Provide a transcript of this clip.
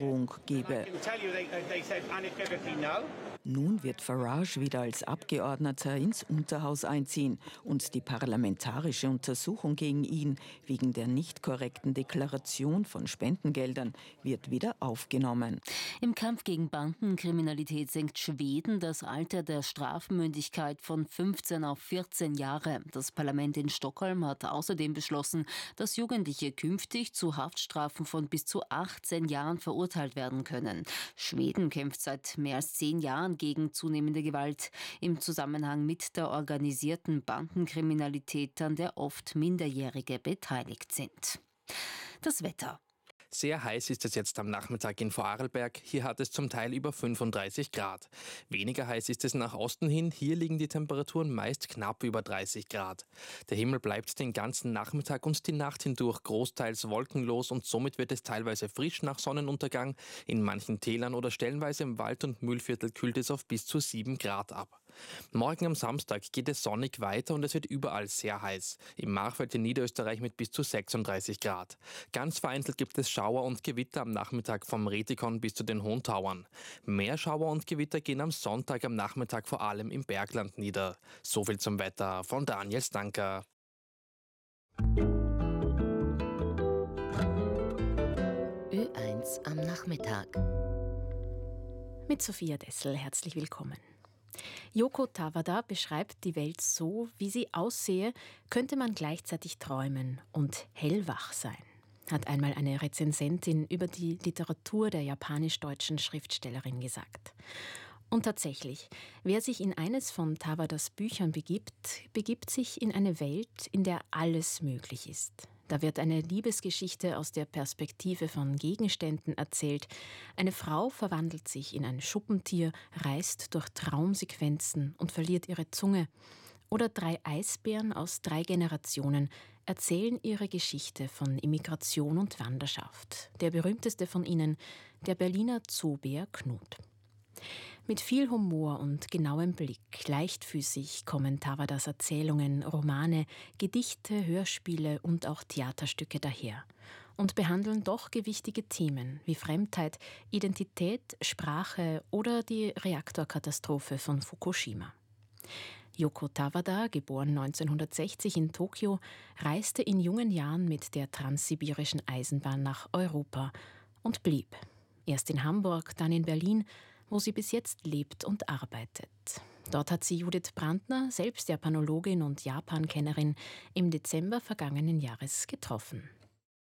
gebe. Nun wird Farage wieder als Abgeordneter ins Unterhaus einziehen und die parlamentarische Untersuchung gegen ihn wegen der nicht korrekten Deklaration von Spendengeldern wird wieder aufgenommen. Im Kampf gegen Bandenkriminalität senkt Schweden das Alter der Strafmündigkeit von 15 auf 14 Jahre. Das Parlament in Stockholm hat außerdem beschlossen, dass Jugendliche künftig zu Haftstrafen von bis zu 18 Jahren verurteilt werden können. Schweden kämpft seit mehr als 10 Jahren gegen zunehmende Gewalt im Zusammenhang mit der organisierten Bandenkriminalität, an der oft Minderjährige beteiligt sind. Das Wetter. Sehr heiß ist es jetzt am Nachmittag in Vorarlberg. Hier hat es zum Teil über 35 Grad. Weniger heiß ist es nach Osten hin. Hier liegen die Temperaturen meist knapp über 30 Grad. Der Himmel bleibt den ganzen Nachmittag und die Nacht hindurch großteils wolkenlos und somit wird es teilweise frisch nach Sonnenuntergang. In manchen Tälern oder stellenweise im Wald- und Mühlviertel kühlt es auf bis zu 7 Grad ab. Morgen am Samstag geht es sonnig weiter und es wird überall sehr heiß. Im Machfeld in Niederösterreich mit bis zu 36 Grad. Ganz vereinzelt gibt es Schauer und Gewitter am Nachmittag vom Retikon bis zu den Hohen Tauern. Mehr Schauer und Gewitter gehen am Sonntag am Nachmittag vor allem im Bergland nieder. Soviel zum Wetter von Daniel Stanker. Ö1 am Nachmittag. Mit Sophia Dessel, herzlich willkommen. Yoko Tawada beschreibt die Welt so, wie sie aussehe, könnte man gleichzeitig träumen und hellwach sein, hat einmal eine Rezensentin über die Literatur der japanisch-deutschen Schriftstellerin gesagt. Und tatsächlich, wer sich in eines von Tawadas Büchern begibt sich in eine Welt, in der alles möglich ist. Da wird eine Liebesgeschichte aus der Perspektive von Gegenständen erzählt. Eine Frau verwandelt sich in ein Schuppentier, reist durch Traumsequenzen und verliert ihre Zunge. Oder 3 Eisbären aus 3 Generationen erzählen ihre Geschichte von Immigration und Wanderschaft. Der berühmteste von ihnen, der Berliner Zoobär Knut. Mit viel Humor und genauem Blick, leichtfüßig kommen Tawadas Erzählungen, Romane, Gedichte, Hörspiele und auch Theaterstücke daher und behandeln doch gewichtige Themen wie Fremdheit, Identität, Sprache oder die Reaktorkatastrophe von Fukushima. Yoko Tawada, geboren 1960 in Tokio, reiste in jungen Jahren mit der transsibirischen Eisenbahn nach Europa und blieb. Erst in Hamburg, dann in Berlin, wo sie bis jetzt lebt und arbeitet. Dort hat sie Judith Brandner, selbst Japanologin und Japankennerin, im Dezember vergangenen Jahres getroffen.